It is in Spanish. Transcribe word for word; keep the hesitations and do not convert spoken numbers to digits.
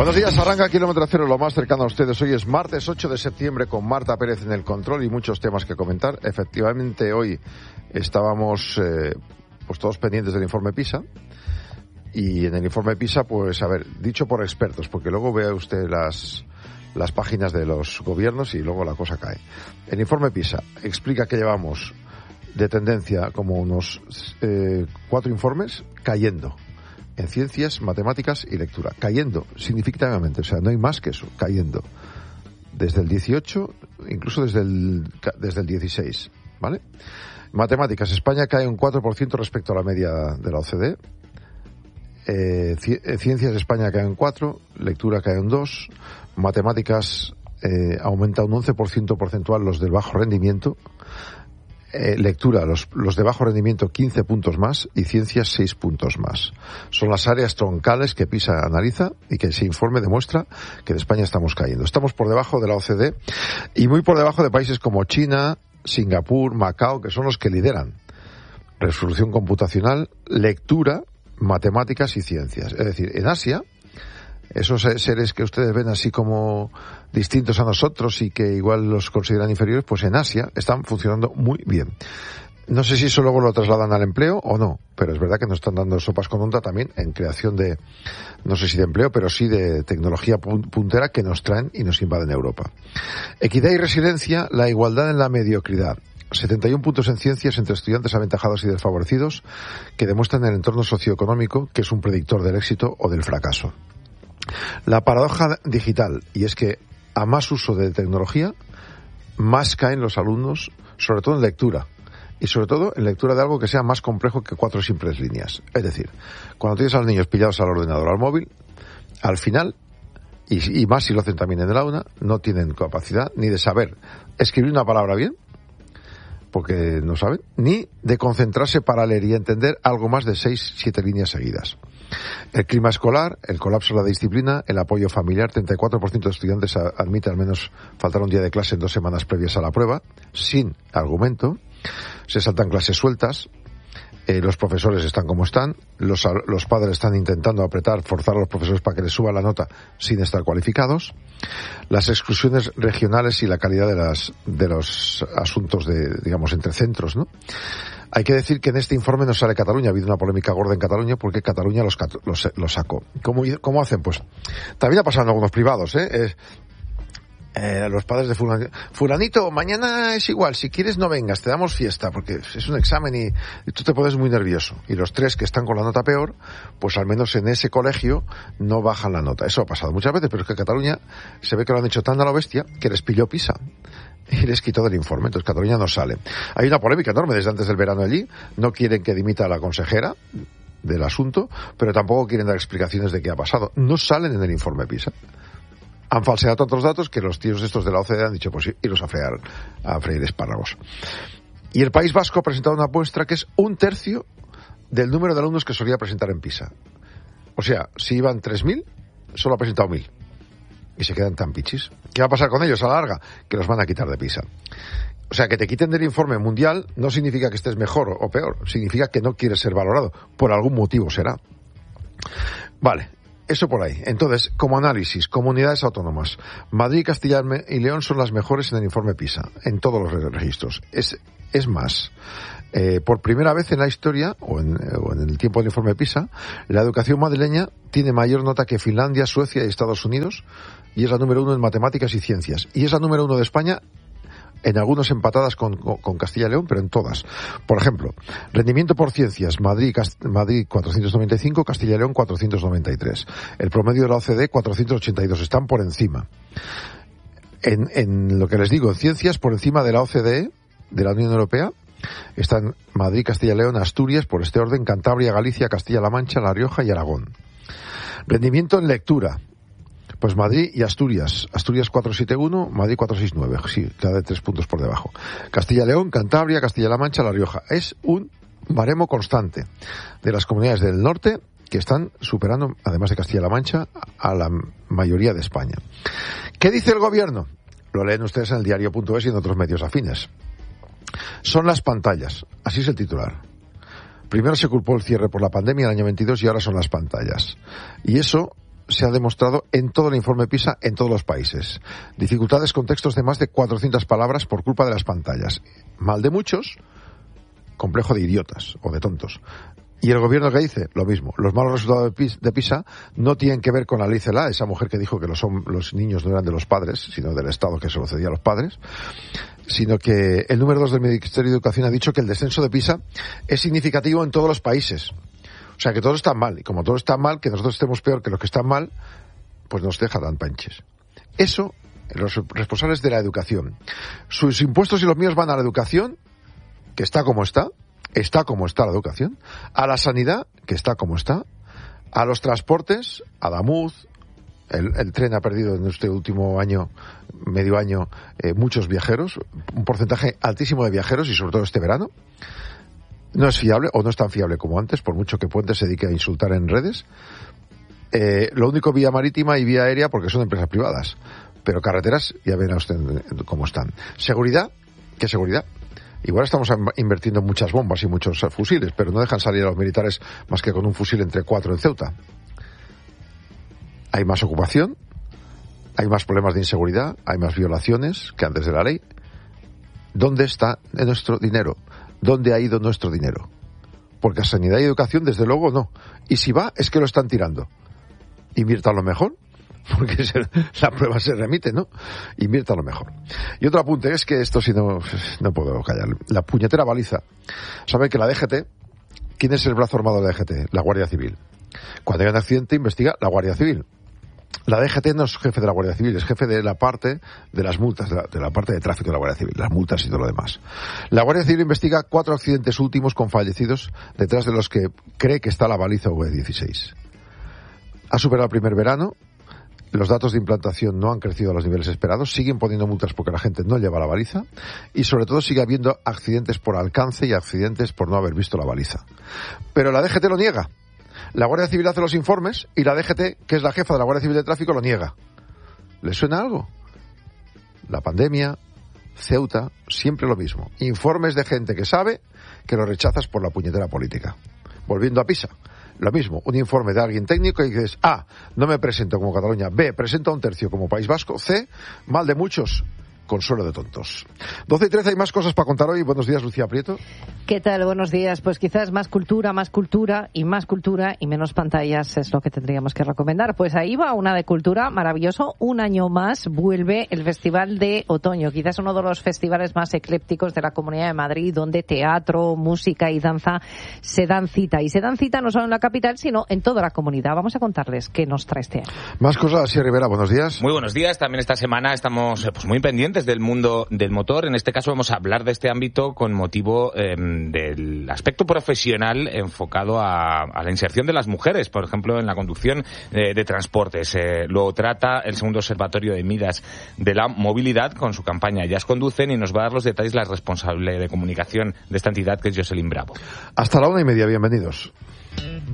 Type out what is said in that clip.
Buenos días, arranca Kilómetro Cero, lo más cercano a ustedes. Hoy es martes ocho de septiembre con Marta Pérez en el control y muchos temas que comentar. Efectivamente, hoy estábamos eh, pues todos pendientes del informe PISA. Y en el informe PISA, pues a ver, dicho por expertos, porque luego vea usted las, las páginas de los gobiernos y luego la cosa cae. El informe PISA explica que llevamos de tendencia como unos eh, cuatro informes cayendo. En ciencias, matemáticas y lectura. Cayendo, significativamente, o sea, no hay más que eso, cayendo. Desde el dieciocho, incluso desde el, desde el dieciséis, ¿vale? Matemáticas, España cae un cuatro por ciento respecto a la media de la O C D. Eh, ciencias, España cae un cuatro, lectura cae un dos, matemáticas eh, aumenta un once por ciento porcentual los del bajo rendimiento. Eh, lectura, los, los de bajo rendimiento quince puntos más y ciencias seis puntos más. Son las áreas troncales que PISA analiza y que ese informe demuestra que en España estamos cayendo. Estamos por debajo de la O C D y muy por debajo de países como China, Singapur, Macao, que son los que lideran resolución computacional, lectura, matemáticas y ciencias. Es decir, en Asia, esos seres que ustedes ven así como distintos a nosotros y que igual los consideran inferiores, pues en Asia están funcionando muy bien. No sé si eso luego lo trasladan al empleo o no, pero es verdad que nos están dando sopas con unta también en creación de, no sé si de empleo, pero sí de tecnología puntera que nos traen y nos invaden Europa. Equidad y resiliencia, la igualdad en la mediocridad. setenta y uno puntos en ciencias entre estudiantes aventajados y desfavorecidos que demuestran el entorno socioeconómico que es un predictor del éxito o del fracaso. La paradoja digital, y es que a más uso de tecnología, más caen los alumnos, sobre todo en lectura, y sobre todo en lectura de algo que sea más complejo que cuatro simples líneas. Es decir, cuando tienes a los niños pillados al ordenador o al móvil, al final, y, y más si lo hacen también en el aula, no tienen capacidad ni de saber escribir una palabra bien, porque no saben, ni de concentrarse para leer y entender algo más de seis, siete líneas seguidas. El clima escolar, el colapso de la disciplina, el apoyo familiar, treinta y cuatro por ciento de estudiantes admite al menos faltar un día de clase en dos semanas previas a la prueba, sin argumento, se saltan clases sueltas, eh, los profesores están como están, los, los padres están intentando apretar, forzar a los profesores para que les suba la nota sin estar cualificados, las exclusiones regionales y la calidad de las de los asuntos de, digamos, entre centros, ¿no? Hay que decir que en este informe no sale Cataluña. Ha habido una polémica gorda en Cataluña porque Cataluña los, los, los sacó. ¿Cómo, ¿Cómo hacen? Pues también ha pasado en algunos privados, ¿eh? Eh, eh los padres de fulanito, fulanito, mañana es igual, si quieres no vengas, te damos fiesta, porque es un examen y, y tú te pones muy nervioso. Y los tres que están con la nota peor, pues al menos en ese colegio no bajan la nota. Eso ha pasado muchas veces, pero es que Cataluña se ve que lo han hecho tan a la bestia que les pilló PISA y les quitó del informe, entonces Cataluña no sale. Hay una polémica enorme desde antes del verano allí, no quieren que dimita a la consejera del asunto, pero tampoco quieren dar explicaciones de qué ha pasado. No salen en el informe PISA. Han falseado tantos datos que los tíos estos de la O C D han dicho, pues sí, iros a freír, a freír espárragos. Y el País Vasco ha presentado una muestra que es un tercio del número de alumnos que solía presentar en PISA. O sea, si iban tres mil, solo ha presentado mil. Y se quedan tan pichis. ¿Qué va a pasar con ellos a la larga? Que los van a quitar de PISA. O sea, que te quiten del informe mundial no significa que estés mejor o peor. Significa que no quieres ser valorado. Por algún motivo será. Vale, eso por ahí. Entonces, como análisis, comunidades autónomas. Madrid, Castilla y León son las mejores en el informe PISA. En todos los registros. Es, es más, eh, por primera vez en la historia, o en, o en el tiempo del informe PISA, la educación madrileña tiene mayor nota que Finlandia, Suecia y Estados Unidos, y es la número uno en matemáticas y ciencias. Y es la número uno de España, en algunos empatadas con, con, con Castilla y León, pero en todas. Por ejemplo, rendimiento por ciencias, Madrid, Cast- Madrid cuatrocientos noventa y cinco, Castilla y León cuatrocientos noventa y tres. El promedio de la O C D cuatrocientos ochenta y dos, están por encima. En, en lo que les digo, en ciencias, por encima de la O C D E, de la Unión Europea, están Madrid, Castilla y León, Asturias, por este orden, Cantabria, Galicia, Castilla-La Mancha, La Rioja y Aragón. Rendimiento en lectura. Pues Madrid y Asturias. Asturias cuatrocientos setenta y uno, Madrid cuatrocientos sesenta y nueve. Sí, queda de tres puntos por debajo. Castilla-León, Cantabria, Castilla-La Mancha, La Rioja. Es un baremo constante de las comunidades del norte que están superando, además de Castilla-La Mancha, a la mayoría de España. ¿Qué dice el gobierno? Lo leen ustedes en el diario punto es y en otros medios afines. Son las pantallas. Así es el titular. Primero se culpó el cierre por la pandemia en el año veintidós y ahora son las pantallas. Y eso se ha demostrado en todo el informe PISA en todos los países. Dificultades con textos de más de cuatrocientas palabras por culpa de las pantallas. Mal de muchos, complejo de idiotas o de tontos. Y el gobierno que dice lo mismo. Los malos resultados de PISA no tienen que ver con Alice Cela, esa mujer que dijo que los, los niños no eran de los padres, sino del Estado que se lo cedía a los padres, sino que el número dos del Ministerio de Educación ha dicho que el descenso de PISA es significativo en todos los países. O sea, que todo está mal. Y como todo está mal, que nosotros estemos peor que los que están mal, pues nos deja tan panches. Eso, los responsables de la educación. Sus impuestos y los míos van a la educación, que está como está, está como está la educación, a la sanidad, que está como está, a los transportes, a Damuz, el, el tren ha perdido en este último año, medio año, eh, muchos viajeros, un porcentaje altísimo de viajeros y sobre todo este verano. No es fiable, o no es tan fiable como antes, por mucho que Puente se dedique a insultar en redes. Eh, lo único vía marítima y vía aérea porque son empresas privadas, pero carreteras ya ven a usted cómo están. Seguridad, ¿qué seguridad? Igual estamos invirtiendo muchas bombas y muchos fusiles, pero no dejan salir a los militares más que con un fusil entre cuatro en Ceuta. Hay más ocupación, hay más problemas de inseguridad, hay más violaciones que antes de la ley. ¿Dónde está nuestro dinero? ¿Dónde ha ido nuestro dinero? Porque a sanidad y educación, desde luego, no. Y si va, es que lo están tirando. Inviértanlo mejor. Porque se, la prueba se remite, ¿no? Inviértalo mejor. Y otro apunte es que esto, si no, no puedo callar. La puñetera baliza. Saben que la D G T, ¿quién es el brazo armado de la D G T? La Guardia Civil. Cuando hay un accidente, investiga la Guardia Civil. La D G T no es jefe de la Guardia Civil, es jefe de la parte de las multas, de la, de la parte de tráfico de la Guardia Civil, las multas y todo lo demás. La Guardia Civil investiga cuatro accidentes últimos con fallecidos, detrás de los que cree que está la baliza V dieciséis. Ha superado el primer verano. Los datos de implantación no han crecido a los niveles esperados, siguen poniendo multas porque la gente no lleva la baliza y sobre todo sigue habiendo accidentes por alcance y accidentes por no haber visto la baliza. Pero la D G T lo niega. La Guardia Civil hace los informes y la D G T, que es la jefa de la Guardia Civil de Tráfico, lo niega. ¿Le suena algo? La pandemia, Ceuta, siempre lo mismo. Informes de gente que sabe que lo rechazas por la puñetera política. Volviendo a PISA. Lo mismo, un informe de alguien técnico y dices, A, no me presento como Cataluña, B, presento a un tercio como País Vasco, C, mal de muchos, consuelo de tontos. doce y trece, hay más cosas para contar hoy. Buenos días, Lucía Prieto. ¿Qué tal? Buenos días. Pues quizás más cultura, más cultura y más cultura y menos pantallas es lo que tendríamos que recomendar. Pues ahí va una de cultura, maravilloso. Un año más vuelve el Festival de Otoño, quizás uno de los festivales más eclépticos de la Comunidad de Madrid, donde teatro, música y danza se dan cita. Y se dan cita no solo en la capital, sino en toda la comunidad. Vamos a contarles qué nos trae este año. Más cosas, Asier Rivera, buenos días. Muy buenos días. También esta semana estamos pues muy pendientes del mundo del motor. En este caso vamos a hablar de este ámbito con motivo eh, del aspecto profesional enfocado a, a la inserción de las mujeres, por ejemplo, en la conducción eh, de transportes. Eh, lo trata el segundo observatorio de Midas de la movilidad con su campaña Ellas Conducen y nos va a dar los detalles la responsable de comunicación de esta entidad, que es Jocelyn Bravo. Hasta la una y media, bienvenidos.